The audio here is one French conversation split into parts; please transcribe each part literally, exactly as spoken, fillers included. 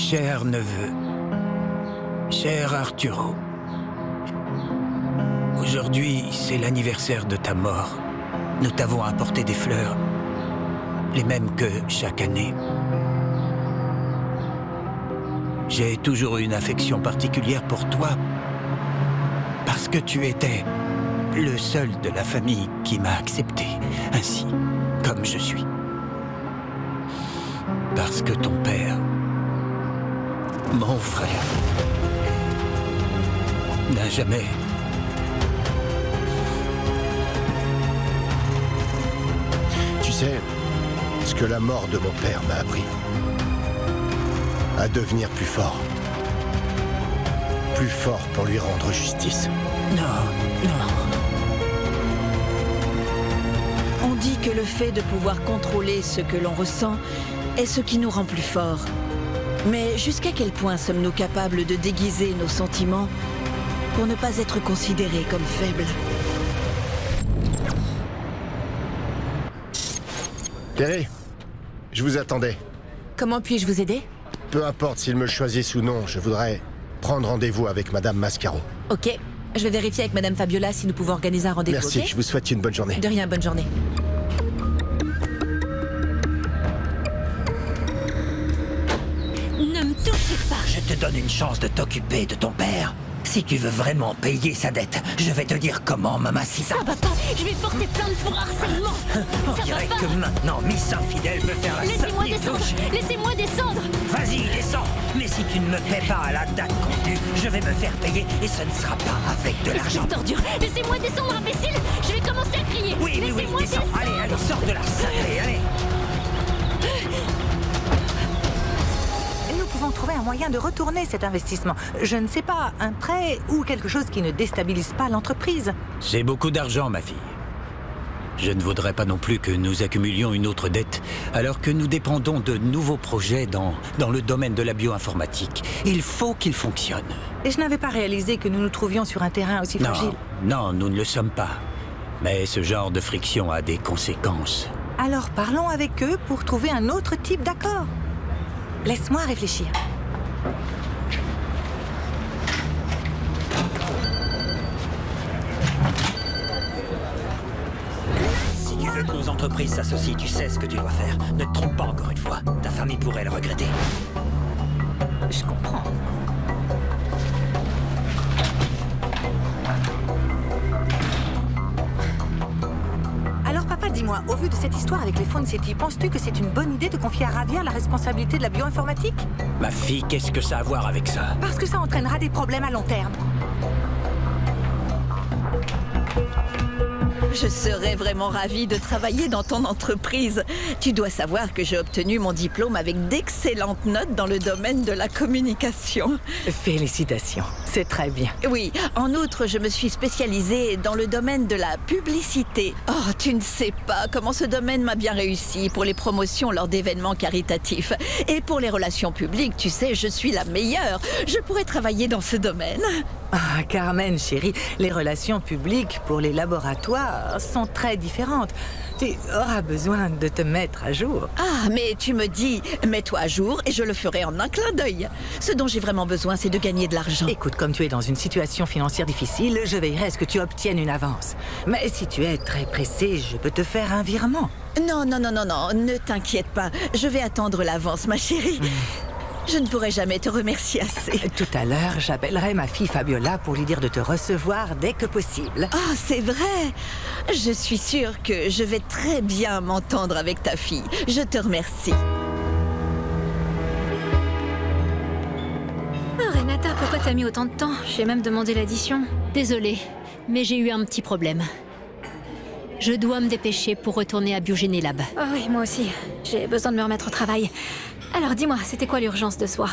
Cher neveu, cher Arturo, aujourd'hui c'est l'anniversaire de ta mort. Nous t'avons apporté des fleurs, les mêmes que chaque année. J'ai toujours eu une affection particulière pour toi, parce que tu étais le seul de la famille qui m'a accepté, ainsi comme je suis. Parce que ton père, mon frère, n'a jamais... Tu sais, ce que la mort de mon père m'a appris, à devenir plus fort. Plus fort pour lui rendre justice. Non, non. On dit que le fait de pouvoir contrôler ce que l'on ressent est ce qui nous rend plus forts. Mais jusqu'à quel point sommes-nous capables de déguiser nos sentiments pour ne pas être considérés comme faibles? Terry, je vous attendais. Comment puis-je vous aider? Peu importe s'ils me choisissent ou non, je voudrais prendre rendez-vous avec Madame Mascaro. Ok, je vais vérifier avec Madame Fabiola si nous pouvons organiser un rendez-vous. Merci, okay? je vous souhaite une bonne journée. De rien, bonne journée. Ne me touchez pas! Je te donne une chance de t'occuper de ton père. Si tu veux vraiment payer sa dette, je vais te dire comment, Mamacita. Ça va pas! Je vais porter plainte pour harcèlement! On Ça dirait va pas. que maintenant, Miss Infidèle veut faire la Laissez-moi sortie descendre! douche. Laissez-moi descendre! Vas-y, descends. Mais si tu ne me paies pas à la date convenue, je vais me faire payer et ce ne sera pas avec de l'argent. Espèce d'ordure! Laissez-moi descendre, imbécile! Je vais commencer à crier! Oui, oui, oui, Laissez-moi descends. descendre! Allez, allez, sors de la sacrée, allez. Nous pouvons trouver un moyen de retourner cet investissement. Je ne sais pas, un prêt ou quelque chose qui ne déstabilise pas l'entreprise. C'est beaucoup d'argent, ma fille. Je ne voudrais pas non plus que nous accumulions une autre dette, alors que nous dépendons de nouveaux projets dans, dans le domaine de la bioinformatique. Il faut qu'ils fonctionnent. Et je n'avais pas réalisé que nous nous trouvions sur un terrain aussi fragile. Non, non, nous ne le sommes pas. Mais ce genre de friction a des conséquences. Alors parlons avec eux pour trouver un autre type d'accord. Laisse-moi réfléchir. Si tu veux que nos entreprises s'associent, tu sais ce que tu dois faire. Ne te trompe pas encore une fois. Ta famille pourrait le regretter. Je comprends. Alors papa, dis-moi, au vu de cette histoire avec les Phone City, penses-tu que c'est une bonne idée de confier à Ravia la responsabilité de la bioinformatique? Ma fille, qu'est-ce que ça a à voir avec ça? Parce que ça entraînera des problèmes à long terme. Je serais vraiment ravie de travailler dans ton entreprise. Tu dois savoir que j'ai obtenu mon diplôme avec d'excellentes notes dans le domaine de la communication. Félicitations, c'est très bien. Oui, en outre, je me suis spécialisée dans le domaine de la publicité. Oh, tu ne sais pas comment ce domaine m'a bien réussi pour les promotions lors d'événements caritatifs. Et pour les relations publiques, tu sais, je suis la meilleure. Je pourrais travailler dans ce domaine. Ah, Carmen, chérie, les relations publiques pour les laboratoires sont très différentes. Tu auras besoin de te mettre à jour. Ah, mais tu me dis, mets-toi à jour et je le ferai en un clin d'œil. Ce dont j'ai vraiment besoin, c'est de gagner de l'argent. Écoute, comme tu es dans une situation financière difficile, je veillerai à ce que tu obtiennes une avance. Mais si tu es très pressé, je peux te faire un virement. Non, non, non, non, non, ne t'inquiète pas. Je vais attendre l'avance, ma chérie. Mmh. Je ne pourrai jamais te remercier assez. Tout à l'heure, j'appellerai ma fille Fabiola pour lui dire de te recevoir dès que possible. Ah, oh, c'est vrai. Je suis sûre que je vais très bien m'entendre avec ta fille. Je te remercie. Oh, Renata, pourquoi t'as mis autant de temps? J'ai même demandé l'addition. Désolée, mais j'ai eu un petit problème. Je dois me dépêcher pour retourner à Biogénie Lab. Oh oui, moi aussi. J'ai besoin de me remettre au travail. Alors dis-moi, c'était quoi l'urgence de ce soir?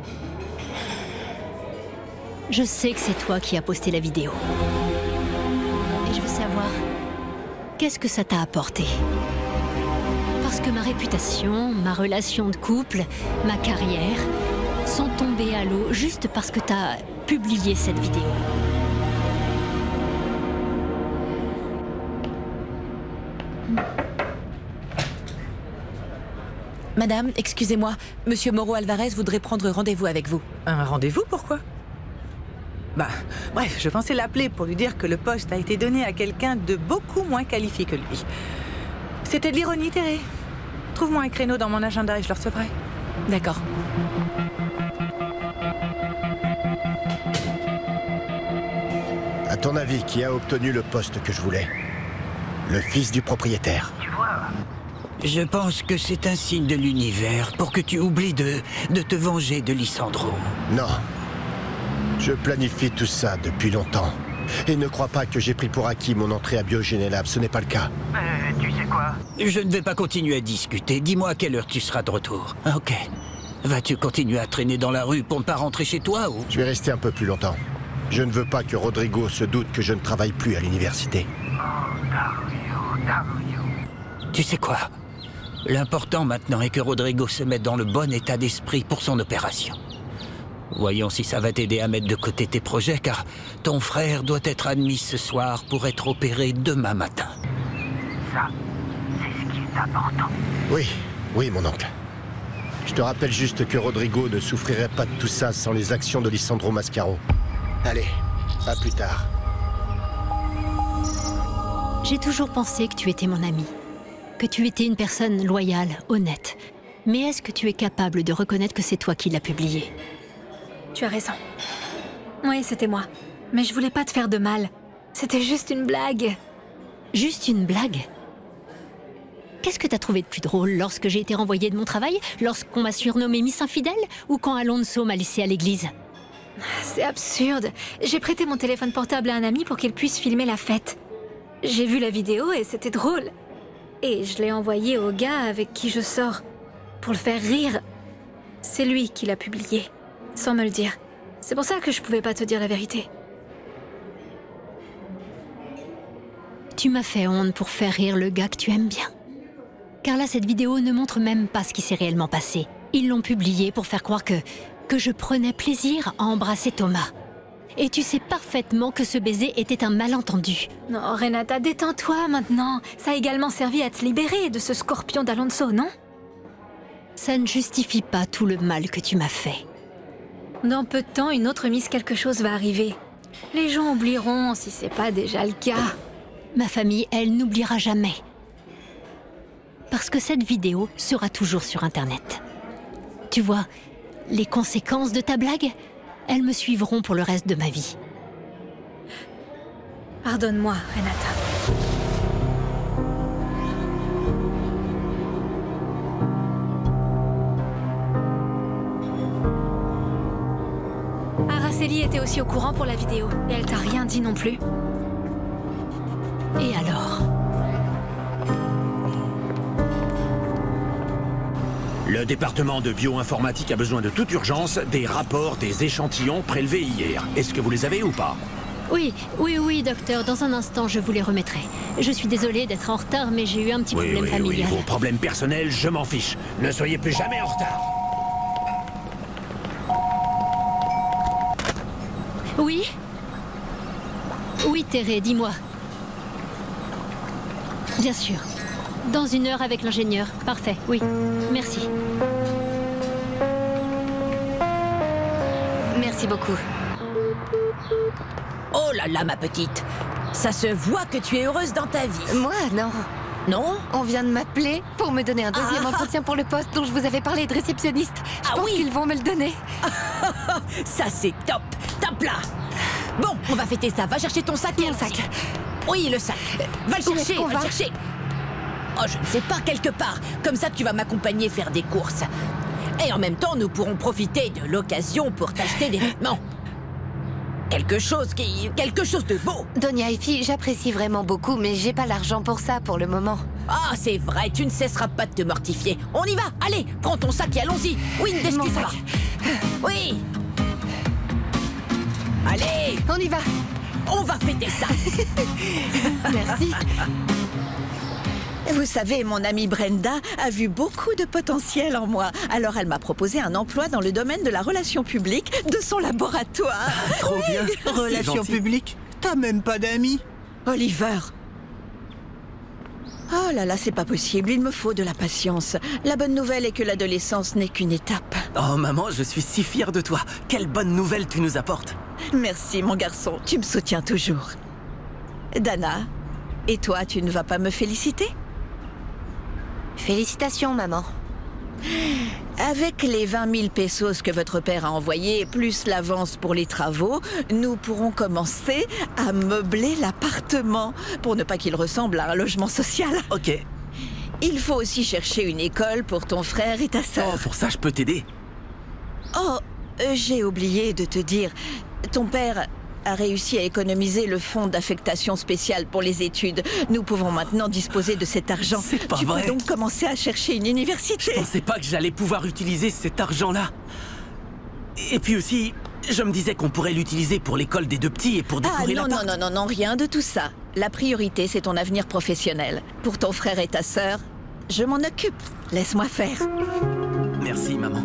Je sais que c'est toi qui as posté la vidéo. Et je veux savoir, qu'est-ce que ça t'a apporté? Parce que ma réputation, ma relation de couple, ma carrière sont tombées à l'eau juste parce que t'as publié cette vidéo. Madame, excusez-moi, Monsieur Moreau Alvarez voudrait prendre rendez-vous avec vous. Un rendez-vous, pourquoi? Bah, bref, je pensais l'appeler pour lui dire que le poste a été donné à quelqu'un de beaucoup moins qualifié que lui. C'était de l'ironie, Terry. Trouve-moi un créneau dans mon agenda et je le recevrai. D'accord. À ton avis, qui a obtenu le poste que je voulais? Le fils du propriétaire. Je pense que c'est un signe de l'univers pour que tu oublies de, de te venger de Lissandro. Non. Je planifie tout ça depuis longtemps. Et ne crois pas que j'ai pris pour acquis mon entrée à Biogénélab, ce n'est pas le cas. Euh, tu sais quoi? Je ne vais pas continuer à discuter. Dis-moi à quelle heure tu seras de retour. Ok. Vas-tu continuer à traîner dans la rue pour ne pas rentrer chez toi ou... Je vais rester un peu plus longtemps. Je ne veux pas que Rodrigo se doute que je ne travaille plus à l'université. Oh, Dario, Dario. Tu sais quoi? L'important maintenant est que Rodrigo se mette dans le bon état d'esprit pour son opération. Voyons si ça va t'aider à mettre de côté tes projets, car ton frère doit être admis ce soir pour être opéré demain matin. Ça, c'est ce qui est important. Oui, oui, mon oncle. Je te rappelle juste que Rodrigo ne souffrirait pas de tout ça sans les actions de Lissandro Mascaro. Allez, à plus tard. J'ai toujours pensé que tu étais mon ami, que tu étais une personne loyale, honnête. Mais est-ce que tu es capable de reconnaître que c'est toi qui l'as publié? Tu as raison. Oui, c'était moi. Mais je voulais pas te faire de mal. C'était juste une blague. Juste une blague? Qu'est-ce que t'as trouvé de plus drôle lorsque j'ai été renvoyée de mon travail? Lorsqu'on m'a surnommée Miss Infidèle? Ou quand Alonso m'a laissée à l'église? C'est absurde. J'ai prêté mon téléphone portable à un ami pour qu'il puisse filmer la fête. J'ai vu la vidéo et c'était drôle. Et je l'ai envoyé au gars avec qui je sors. Pour le faire rire. C'est lui qui l'a publié. Sans me le dire. C'est pour ça que je pouvais pas te dire la vérité. Tu m'as fait honte pour faire rire le gars que tu aimes bien. Car là, cette vidéo ne montre même pas ce qui s'est réellement passé. Ils l'ont publiée pour faire croire que... que je prenais plaisir à embrasser Thomas. Et tu sais parfaitement que ce baiser était un malentendu. Non, Renata, détends-toi maintenant. Ça a également servi à te libérer de ce scorpion d'Alonso, non? Ça ne justifie pas tout le mal que tu m'as fait. Dans peu de temps, une autre Miss quelque chose va arriver. Les gens oublieront si c'est pas déjà le cas. Ma famille, elle, n'oubliera jamais. Parce que cette vidéo sera toujours sur Internet. Tu vois, les conséquences de ta blague, elles me suivront pour le reste de ma vie. Pardonne-moi, Renata. Araceli était aussi au courant pour la vidéo, et elle t'a rien dit non plus. Et alors? Le département de bioinformatique a besoin de toute urgence des rapports des échantillons prélevés hier. Est-ce que vous les avez ou pas? Oui, oui, oui, docteur. Dans un instant, je vous les remettrai. Je suis désolée d'être en retard, mais j'ai eu un petit oui, problème oui, familial. Oui, vos problèmes personnels, je m'en fiche. Ne soyez plus jamais en retard. Oui? Oui, Thérèse, dis-moi. Bien sûr. Dans une heure avec l'ingénieur. Parfait, oui. Merci. Merci beaucoup. Oh là là, ma petite. Ça se voit que tu es heureuse dans ta vie. Moi, non. Non? On vient de m'appeler pour me donner un deuxième Ah. entretien pour le poste dont je vous avais parlé de réceptionniste. Je Ah pense oui. qu'ils vont me le donner. Ça, c'est top. Top là. Bon, on va fêter ça. Va chercher ton sac. Mon Elsie. sac. Oui, le sac. Va le Où est-ce chercher, qu'on va le va chercher. Oh, je ne sais pas, quelque part. Comme ça, tu vas m'accompagner faire des courses. Et en même temps, nous pourrons profiter de l'occasion pour t'acheter des vêtements. Quelque chose qui... quelque chose de beau. Donia Effie, j'apprécie vraiment beaucoup, mais j'ai pas l'argent pour ça pour le moment. Ah, c'est vrai, tu ne cesseras pas de te mortifier. On y va, allez, prends ton sac et allons-y. Oui, Mon excuse-moi. sac. Oui. Allez, On y va. on va fêter ça. Merci. Vous savez, mon amie Brenda a vu beaucoup de potentiel en moi. Alors elle m'a proposé un emploi dans le domaine de la relation publique de son laboratoire. Trop bien. Relations publiques? T'as même pas d'amis? Oliver. Oh là là, c'est pas possible, il me faut de la patience. La bonne nouvelle est que l'adolescence n'est qu'une étape. Oh maman, je suis si fière de toi. Quelle bonne nouvelle tu nous apportes. Merci mon garçon, tu me soutiens toujours. Dana, et toi, tu ne vas pas me féliciter? Félicitations, maman. Avec les vingt mille pesos que votre père a envoyés, plus l'avance pour les travaux, nous pourrons commencer à meubler l'appartement, pour ne pas qu'il ressemble à un logement social. Ok. Il faut aussi chercher une école pour ton frère et ta sœur. Oh, pour ça, je peux t'aider. Oh, euh, j'ai oublié de te dire, ton père a réussi à économiser le fonds d'affectation spéciale pour les études. Nous pouvons maintenant disposer de cet argent. C'est pas tu vrai. peux donc commencer à chercher une université. Je pensais pas que j'allais pouvoir utiliser cet argent-là. Et puis aussi, je me disais qu'on pourrait l'utiliser pour l'école des deux petits et pour Ah décorer non, non, l'appart. non, non, non, rien de tout ça. La priorité, c'est ton avenir professionnel. Pour ton frère et ta sœur, je m'en occupe. Laisse-moi faire. Merci, maman.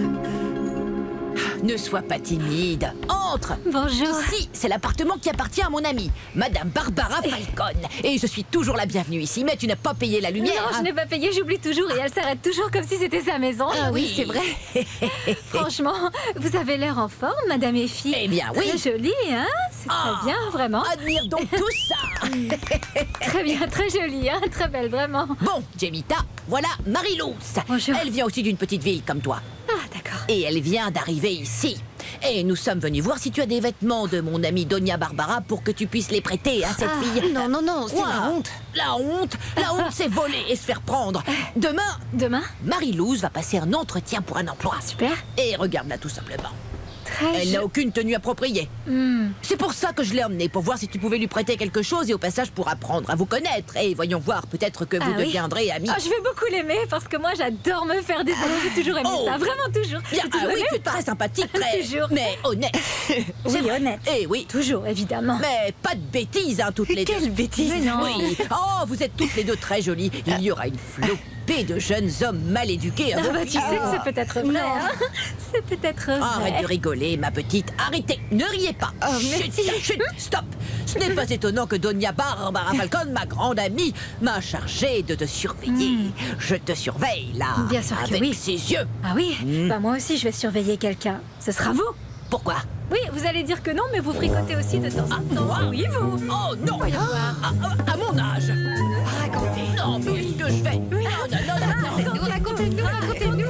Ne sois pas timide. Entre. Bonjour. Ici, c'est l'appartement qui appartient à mon amie, Madame Barbara Falcon. Et je suis toujours la bienvenue ici, mais tu n'as pas payé la lumière. Non, je n'ai pas payé, j'oublie toujours et elle s'arrête toujours comme si c'était sa maison. Ah oui, c'est vrai. Franchement, vous avez l'air en forme, Madame Effie. Eh bien, oui. Très jolie, hein? C'est Ah. très bien, vraiment. Admire donc tout ça. Très bien, très jolie, hein? Très belle, vraiment. Bon, Jemita, voilà Marie-Lous. Bonjour. Elle vient aussi d'une petite ville comme toi. Ah, d'accord. Et elle vient d'arriver ici. Et nous sommes venus voir si tu as des vêtements de mon amie Donia Barbara pour que tu puisses les prêter à cette Ah, fille. non, non, non, c'est Quoi? la honte. La honte La honte, c'est voler et se faire prendre. Demain, Demain? Marie-Lous va passer un entretien pour un emploi. Super. Et regarde-la tout simplement. Très Elle jo- n'a aucune tenue appropriée. Hmm. C'est pour ça que je l'ai emmenée, pour voir si tu pouvais lui prêter quelque chose et au passage pour apprendre à vous connaître. Et voyons voir, peut-être que vous Ah oui. deviendrez amis. Ah, je vais beaucoup l'aimer parce que moi j'adore me faire des amis. J'ai toujours aimé Oh. ça, vraiment toujours. Bien, J'ai ah toujours oui, aimé tu es ou pas? très sympathique, très... Toujours. mais honnête. Oui, honnête. Eh oui. Toujours, évidemment. Mais pas de bêtises, hein, toutes les deux. Quelle bêtise. Mais non. Oui. Oh, vous êtes toutes les deux très jolies. Il y aura une flopée de jeunes hommes mal éduqués à Ah vos bah, pieds. tu sais que c'est peut-être vrai. hein. C'est peut-être vrai. Arrête de rigoler, ma petite. Arrêtez. Ne riez pas. Oh, chut, merci. chut, stop. Ce n'est pas étonnant que Donia Barbara Falcon, ma grande amie, m'a chargé de te surveiller. Je te surveille, là. Bien sûr que avec oui. ses yeux. Ah oui, bah moi aussi je vais surveiller quelqu'un. Ce sera vous. Pourquoi? Oui, vous allez dire que non, mais vous fricotez aussi de temps en temps. moi Oui, vous. Oh non. Voyons voir. À, à- à mon âge. Racontez. Non, mais qu'est-ce que je fais? Oui. Oh, non, non, non, non. Racontez-nous, racontez-nous.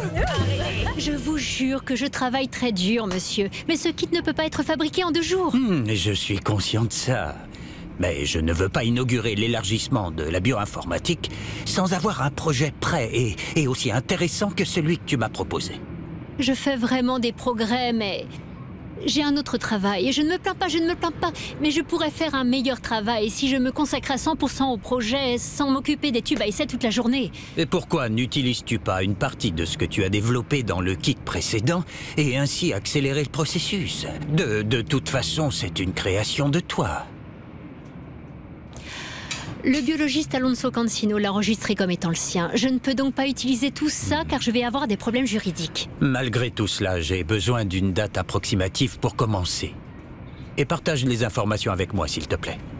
Je vous jure que je travaille très dur, monsieur. Mais ce kit ne peut pas être fabriqué en deux jours. Hmm, je suis conscient de ça. Mais je ne veux pas inaugurer l'élargissement de la bioinformatique sans avoir un projet prêt et, et aussi intéressant que celui que tu m'as proposé. Je fais vraiment des progrès, mais j'ai un autre travail. Et je ne me plains pas, je ne me plains pas. Mais je pourrais faire un meilleur travail si je me consacrais à cent pour cent au projet sans m'occuper des tubes à essai toute la journée. Et pourquoi n'utilises-tu pas une partie de ce que tu as développé dans le kit précédent et ainsi accélérer le processus? De, de toute façon, c'est une création de toi. Le biologiste Alonso Cancino l'a enregistré comme étant le sien. Je ne peux donc pas utiliser tout ça car je vais avoir des problèmes juridiques. Malgré tout cela, j'ai besoin d'une date approximative pour commencer. Et partage les informations avec moi, s'il te plaît.